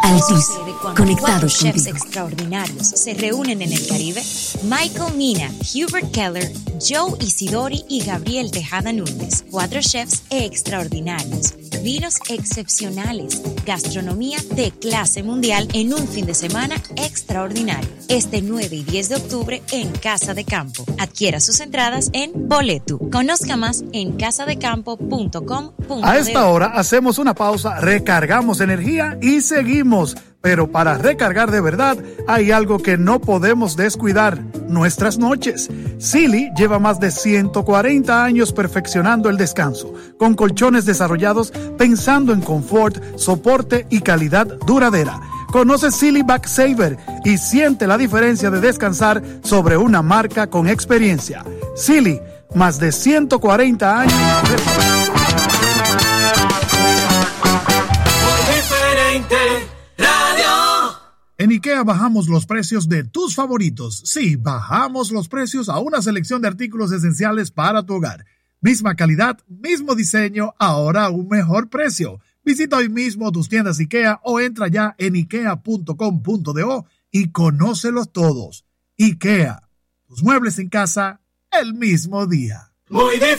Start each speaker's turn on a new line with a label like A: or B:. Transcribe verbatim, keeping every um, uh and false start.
A: Altis, conectados
B: chefs
A: contigo.
B: extraordinarios se reúnen en el Caribe. Michael Mina, Hubert Keller, Joe Isidori y Gabriel Tejada Núñez. Cuatro chefs extraordinarios. Vinos excepcionales. Gastronomía de clase mundial en un fin de semana extraordinario. Este nueve y diez de octubre en Casa de Campo. Adquiera sus entradas en Boletu. Conozca más en casadecampo punto com punto do.
C: A esta hora hacemos una pausa, recargamos energía y seguimos. Pero para recargar de verdad hay algo que no podemos descuidar: nuestras noches. Sealy lleva más de ciento cuarenta años perfeccionando el descanso, con colchones desarrollados pensando en confort, soporte y calidad duradera. Conoce Sealy Back Saver y siente la diferencia de descansar sobre una marca con experiencia. Sealy, más de ciento cuarenta años.
D: En IKEA bajamos los precios de tus favoritos. Sí, bajamos los precios a una selección de artículos esenciales para tu hogar. Misma calidad, mismo diseño, ahora a un mejor precio. Visita hoy mismo tus tiendas IKEA o entra ya en ikea punto com punto do y conócelos todos. IKEA, tus muebles en casa el mismo día. Muy